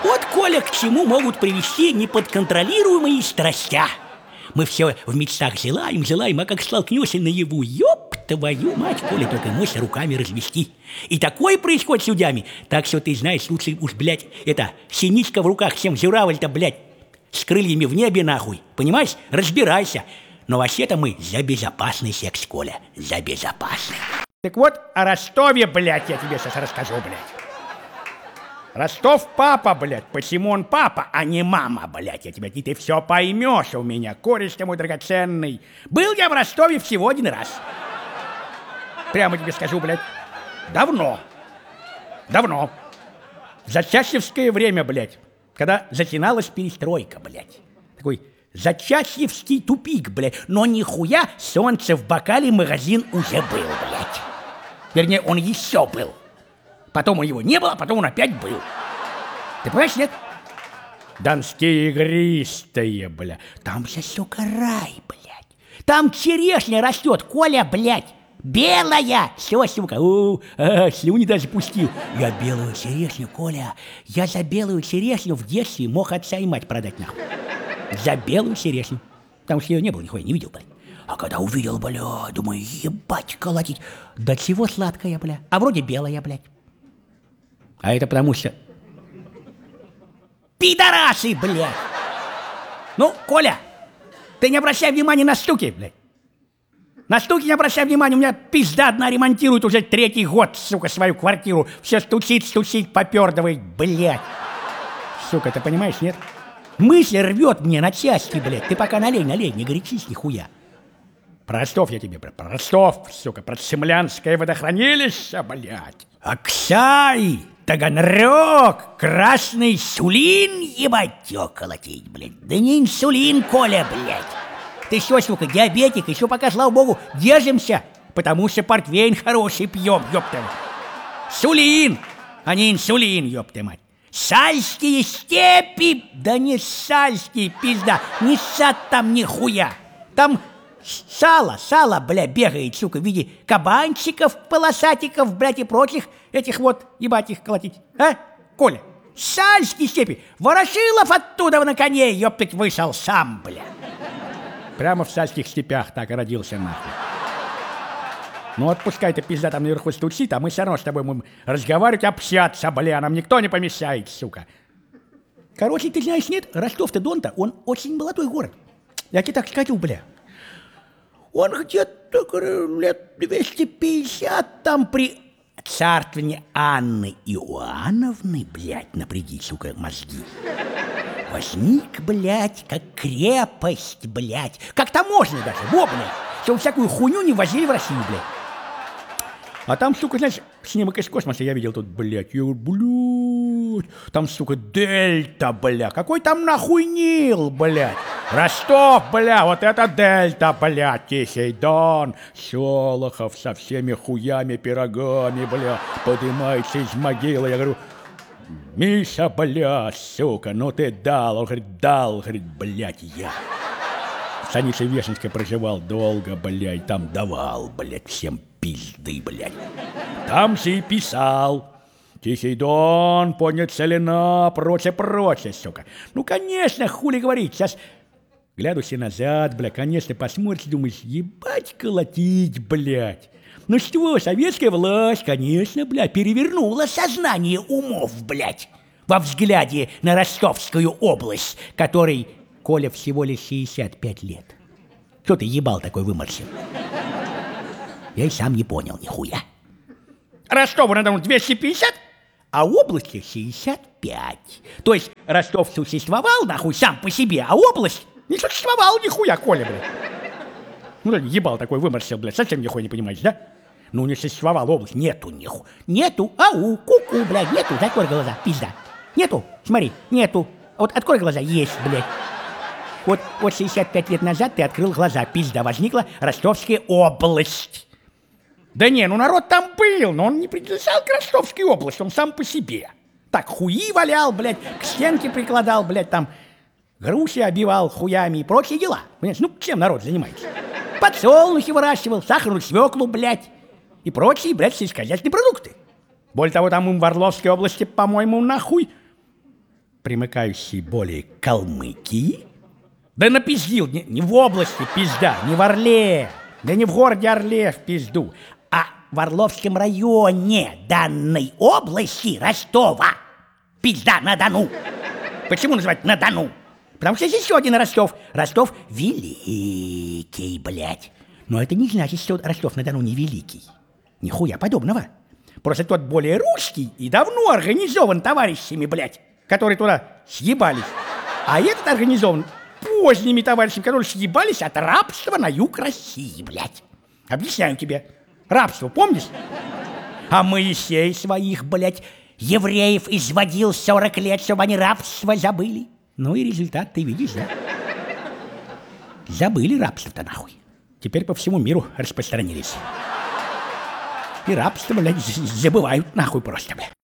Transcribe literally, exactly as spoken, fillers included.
Вот, Коля, к чему могут привести неподконтролируемые страстя. Мы все в мечтах желаем, желаем, а как столкнешься наяву, ёб твою мать, Коля, только можешь руками развести. И такое происходит с людьми, так что ты знаешь, лучше уж, блядь, это, синичка в руках, чем журавль-то, блядь, с крыльями в небе, нахуй, понимаешь? Разбирайся. Но вообще-то мы за безопасный секс, Коля, за безопасный. Так вот, о Ростове, блядь, я тебе сейчас расскажу, блядь. Ростов папа, блядь, почему он папа, а не мама, блядь, я тебе, и ты все поймешь у меня, кореш ты мой драгоценный. Был я в Ростове всего один раз. Прямо тебе скажу, блядь, давно, давно, в зачасьевское время, блядь, когда затяналась перестройка, блядь, такой зачасьевский тупик, блядь, но нихуя солнце в бокале магазин уже был, блядь. Вернее, он еще был. Потом его не было, потом он опять был. Ты понимаешь, нет? Донские игристые, бля. Там сейчас, сука, рай, блядь. Там черешня растет, Коля, блядь. Белая. Все, сука. О, а, слюни даже пустил. Я белую черешню, Коля. Я за белую черешню в детстве мог отца и мать продать, нахуй. За белую черешню. Потому что ее не было, нихуя не видел, блядь. А когда увидел, бля, думаю, ебать колотить. Да чего сладкая, бля. А вроде белая, блядь. А это потому что... Пидорасы, блядь! Ну, Коля, ты не обращай внимания на стуки, блядь. На стуки не обращай внимания, у меня пизда одна ремонтирует уже третий год, сука, свою квартиру. Все стучит, стучит, попердывает, блядь. Сука, ты понимаешь, нет? Мысль рвет мне на части, блядь. Ты пока налей, налей, не горячись нихуя. Про Ростов я тебе, про Ростов, сука, про Цемлянское водохранилище, блядь. Аксай, Таганрог, Красный Сулин, ебать, ё колотить, блядь. Да не инсулин, Коля, блядь. Ты что, сука, диабетик, еще пока, слава богу, держимся, потому что портвейн хороший пьем, ёпта. Сулин, а не инсулин, ёпта мать. Сальские степи, да не сальские, пизда, не сад там нихуя. Там сало, сало, бля, бегает, сука, в виде кабанчиков, полосатиков, блядь, и прочих этих вот, ебать их колотить. А, Коля? Сальские степи. Ворошилов оттуда на коне, ёптать, вышел сам, бля. Прямо в сальских степях так и родился, нахуй. Ну, отпускай ты, пизда, там наверху стучит, а мы все равно с тобой будем разговаривать, общаться, бля, нам никто не помешает, сука. Короче, ты знаешь, нет, Ростов-то Дон-то, он очень молодой город. Я тебе так скажу, бля. Он где-то лет двести пятьдесят там при царствовании Анны Иоанновны, блядь, напряги, сука, мозги. Возник, блядь, как крепость, блядь. Как таможня даже, во, блядь. Что всякую хуйню не возили в Россию, блядь. А там, сука, знаешь, снимок из космоса я видел тут, блядь. Я говорю, блядь, там, сука, дельта, бля. Какой там нахуй Нил, блядь. Ростов, бля, вот это дельта, блядь. Тихий Дон, Шолохов со всеми хуями, пирогами, бля. Поднимается из могилы. Я говорю, Миша, бля, сука, ну ты дал. Он говорит, дал, говорит, блядь, я. В станице Вешенской проживал долго, блядь, там давал, блядь, всем пизды, блядь. Там же и писал. Тихий Дон, поднят целина, прочее, прочее, сука. Ну, конечно, хули говорить, сейчас глядусь назад, блядь, конечно, посмотришь, думаешь, ебать колотить, блядь. Ну что, советская власть, конечно, блядь, перевернула сознание умов, блядь, во взгляде на Ростовскую область, которой, Коля, всего лишь шестьдесят пять лет. Что ты ебал такой выморщил? Я и сам не понял нихуя. Ростову надо двести пятьдесят, а области шестьдесят пять. То есть Ростов существовал, нахуй, сам по себе, а область не существовала нихуя, Коля, блядь. Ну ты ебал такой выморщил, блядь, совсем нихуя не понимаешь, да? Ну не существовала область, нету нихуя. Нету, ау, ку-ку, блядь, нету, закрой глаза, пизда. Нету, смотри, нету. Вот открой глаза, есть, блядь. Вот, вот шестьдесят пять лет назад ты открыл глаза, пизда, возникла Ростовская область. Да не, ну народ там был, но он не принадлежал к Ростовской области, он сам по себе. Так хуи валял, блядь, к стенке прикладал, блядь, там груши обивал хуями и прочие дела. Понимаешь, ну чем народ занимается? Подсолнухи выращивал, сахарную свеклу, блядь, и прочие, блядь, сельскохозяйственные продукты. Более того, там им в Орловской области, по-моему, нахуй примыкающей более к Калмыкии. Да напиздил, не, не в области пизда, не в Орле, да не в городе Орле в пизду, а в Орловском районе данной области Ростова. Пизда-на-Дону. Почему называют на-Дону? Потому что здесь еще один Ростов. Ростов великий, блядь. Но это не значит, что Ростов-на-Дону не великий. Нихуя подобного. Просто тот более русский и давно организован товарищами, блядь, которые туда съебались. А этот организован поздними товарищами, которые съебались от рабства на юг России, блядь. Объясняю тебе. Рабство, помнишь? А Моисей своих, блядь, евреев изводил сорок лет, чтобы они рабство забыли. Ну и результат ты видишь, да? Забыли рабство-то нахуй. Теперь по всему миру распространились. И рабство, блядь, забывают нахуй просто, блядь.